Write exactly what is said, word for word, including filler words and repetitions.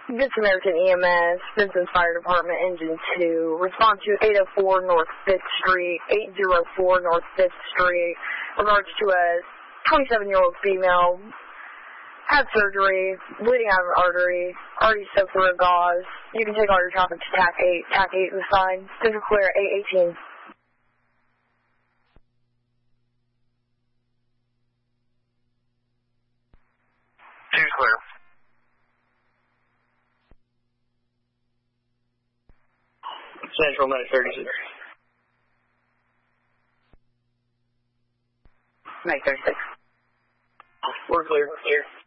Good Samaritan E M S, Vincent Fire Department, Engine two. Respond to eight oh four North fifth Street, eight oh four North fifth Street. Regards to a twenty-seven-year-old female. Had surgery, bleeding out of an artery, already soaked through a gauze. You can take all your traffic to T A C eight. T A C eight is assigned. Central clear, eight eighteen. Two's clear. Central, Medic thirty-six. Medic thirty-six. We're clear. Clear.